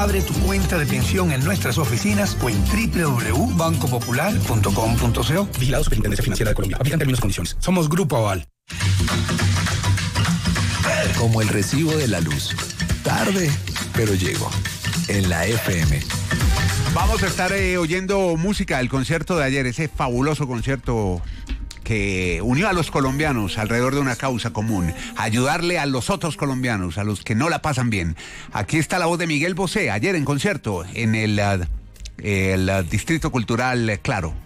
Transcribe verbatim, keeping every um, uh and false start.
Abre tu cuenta de pensión en nuestras oficinas o en doble u doble u doble u punto banco popular punto com punto co. Vigilado Superintendencia Financiera de Colombia. Aplican términos y condiciones. Somos Grupo Aval. Como el recibo de la luz. Tarde, pero llego. En la F M. Vamos a estar eh, oyendo música del concierto de ayer, ese fabuloso concierto que unió a los colombianos alrededor de una causa común, ayudarle a los otros colombianos, a los que no la pasan bien. Aquí está la voz de Miguel Bosé, ayer en concierto en el, uh, el uh, Distrito Cultural uh, Claro.